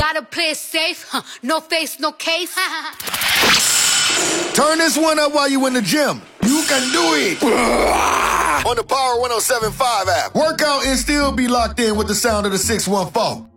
Gotta play it safe, no face, no case. Turn this one up while you in the gym. You can do it. On the Power 107.5 app. Work out and still be locked in with the sound of the 614.